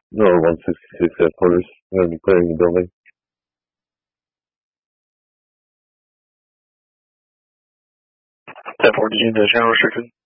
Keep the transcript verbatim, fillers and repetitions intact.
No, one sixty-six headquarters. I'm clearing the building. ten fourteen to channel restricted.